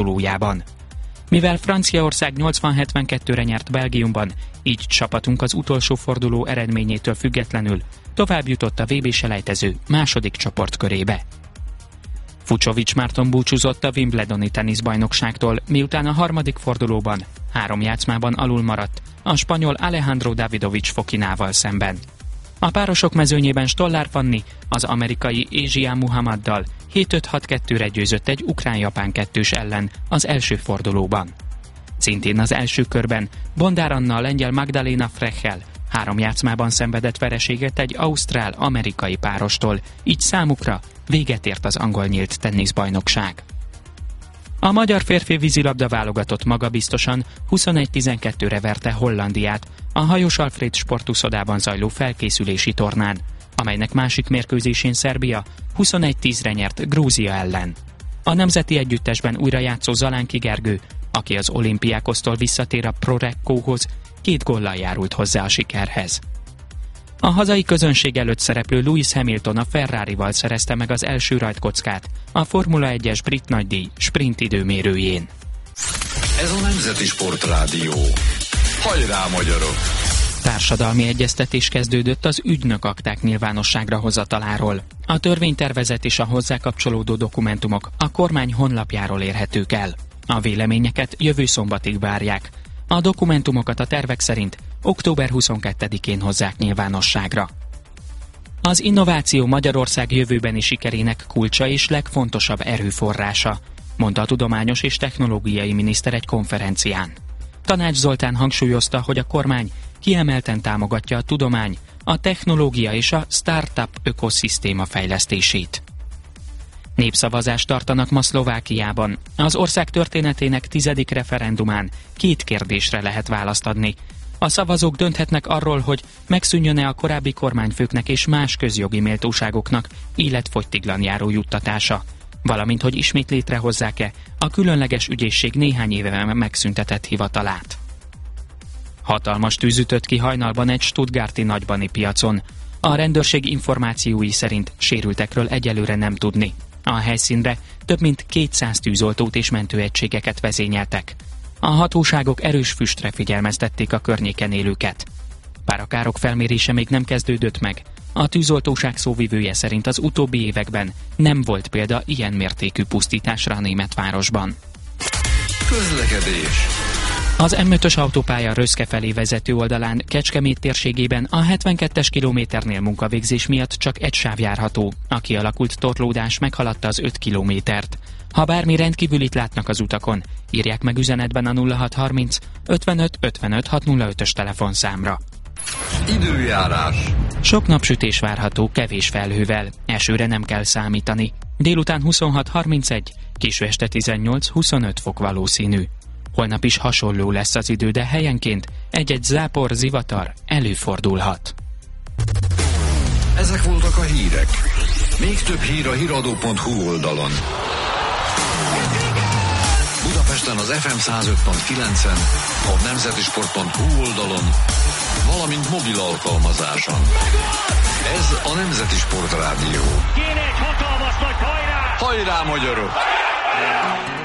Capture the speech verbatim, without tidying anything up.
fordulójában. Mivel Franciaország nyolcvan hetvenkettőre nyert Belgiumban, így csapatunk az utolsó forduló eredményétől függetlenül tovább jutott a vé bé-selejtező második csoportkörébe. Fucsovics Márton búcsúzott a Wimbledoni teniszbajnokságtól, miután a harmadik fordulóban három játszmában alul maradt a spanyol Alejandro Davidovich Fokinával szemben. A párosok mezőnyében Stollár Fanni az amerikai Ázsia Muhammaddal hét öt hat kettőre győzött egy ukrán-japán kettős ellen az első fordulóban. Szintén az első körben Bondár Anna a lengyel Magdalena Frechel három játszmában szenvedett vereséget egy ausztrál-amerikai párostól, így számukra véget ért az angol nyílt teniszbajnokság. A magyar férfi vízilabda válogatott magabiztosan huszonegy tizenkettőre verte Hollandiát a Hajós Alfréd sportuszodában zajló felkészülési tornán, amelynek másik mérkőzésén Szerbia huszonegy tízre nyert Grúzia ellen. A nemzeti együttesben újra játszó Zalánki Gergő, aki az Olympiákosztól visszatér a Prorekkóhoz, két góllal járult hozzá a sikerhez. A hazai közönség előtt szereplő Lewis Hamilton a Ferrarival szerezte meg az első rajtkockát a Formula egyes brit nagydíj sprint időmérőjén. Ez a Nemzeti Sportrádió. Hajrá, magyarok! Társadalmi egyeztetés kezdődött az ügynökakták nyilvánosságra hozataláról. A törvénytervezet és a hozzá kapcsolódó dokumentumok a kormány honlapjáról érhetők el. A véleményeket jövő szombatig várják. A dokumentumokat a tervek szerint október huszonkettedikén hozzák nyilvánosságra. Az innováció Magyarország jövőbeni sikerének kulcsa és legfontosabb erőforrása, mondta a tudományos és technológiai miniszter egy konferencián. Tanács Zoltán hangsúlyozta, hogy a kormány kiemelten támogatja a tudomány, a technológia és a startup ökoszisztéma fejlesztését. Népszavazást tartanak ma Szlovákiában. Az ország történetének tizedik referendumán két kérdésre lehet választ adni. A szavazók dönthetnek arról, hogy megszűnjön-e a korábbi kormányfőknek és más közjogi méltóságoknak életfogytiglan járó juttatása, valamint hogy ismét létrehozzák-e a különleges ügyészség néhány éve megszüntetett hivatalát. Hatalmas tűz ütött ki hajnalban egy stuttgarti nagybani piacon. A rendőrség információi szerint sérültekről egyelőre nem tudni. A helyszínre több mint kétszáz tűzoltót és mentőegységeket vezényeltek. A hatóságok erős füstre figyelmeztették a környéken élőket. Bár a károk felmérése még nem kezdődött meg, a tűzoltóság szóvivője szerint az utóbbi években nem volt példa ilyen mértékű pusztításra a német városban. Közlekedés. Az em ötös autópálya Röszke felé vezető oldalán Kecskemét térségében a hetvenkettes kilométernél munkavégzés miatt csak egy sáv járható. A kialakult torlódás meghaladta az öt kilométert. Ha bármi rendkívülit látnak az utakon, írják meg üzenetben a nulla hat harminc ötvenöt ötvenöt hatszázötös telefonszámra. Időjárás. Sok napsütés várható kevés felhővel, esőre nem kell számítani. Délután huszonhat harmincegy, késő este tizennyolc huszonöt fok valószínű. Holnap is hasonló lesz az idő, de helyenként egy-egy zápor, zivatar előfordulhat. Ezek voltak a hírek. Még több hír a híradó pont hu oldalon. Budapesten az ef em száz öt pont kilencen, a nemzetisport pont hu oldalon, valamint mobil alkalmazáson. Ez a Nemzeti Sportrádió. Kéne egy hatalmas nagy hajrá! Hajrá, magyarok!